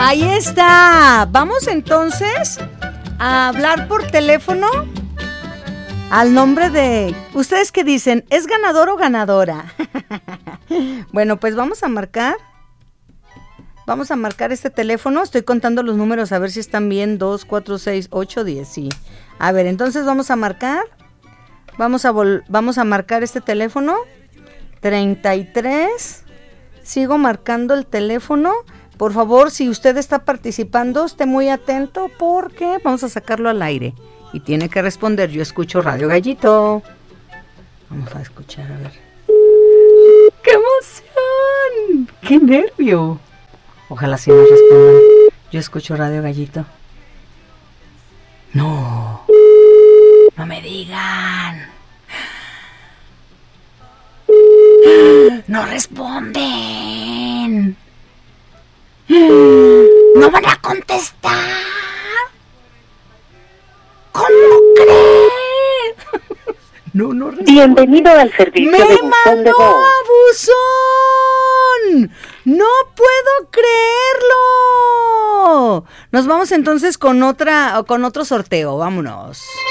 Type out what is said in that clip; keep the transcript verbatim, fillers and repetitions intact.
Ahí está. Vamos entonces a hablar por teléfono al nombre de... ¿Ustedes qué dicen? ¿Es ganador o ganadora? Bueno, pues vamos a marcar. Vamos a marcar este teléfono. Estoy contando los números a ver si están bien. dos, cuatro, seis, ocho, diez. Sí. A ver, entonces vamos a marcar. Vamos a, vol- vamos a marcar este teléfono. treinta y tres. Sigo marcando el teléfono. Por favor, si usted está participando, esté muy atento porque vamos a sacarlo al aire. Y tiene que responder. Yo escucho Radio Gallito. Vamos a escuchar, a ver. ¡Qué emoción! ¡Qué nervio! Ojalá sí nos respondan. Yo escucho Radio Gallito. No. No me digan. No responden. No van a contestar. ¿Cómo creen? No, no responden. Bienvenido al servicio ¡Me de buzón de mandó voz. a buzón! ¡No puedo creerlo! Nos vamos entonces con otra, con otro sorteo. Vámonos.